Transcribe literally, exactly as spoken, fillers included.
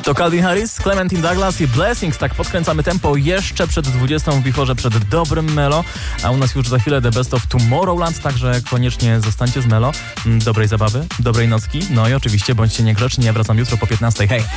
To Calvin Harris, Clementine Douglas i Blessings. Tak podkręcamy tempo jeszcze przed dwudziestą w Biforze, przed dobrym Melo. A u nas już za chwilę The Best of Tomorrowland, także koniecznie zostańcie z Melo. Dobrej zabawy, dobrej nocki. No i oczywiście bądźcie niegrzeczni. Ja wracam jutro po piętnastej. Hej!